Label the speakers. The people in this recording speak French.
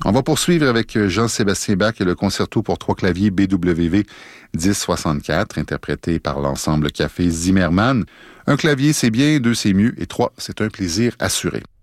Speaker 1: On va poursuivre avec Jean-Sébastien Bach et le concerto pour 3 claviers BWV 1064, interprété par l'ensemble Café Zimmermann. Un clavier, c'est bien, 2, c'est mieux, et 3, c'est un plaisir assuré.